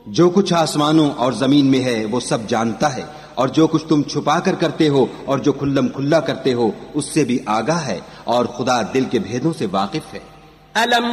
जो कुछ आसमानों और जमीन में है वो सब जानता है, और जो कुछ तुम छुपा कर करते हो और जो खुल्लम खुल्ला करते हो उससे भी आगाह है, और खुदा दिल के भेदों से वाकिफ है। अलम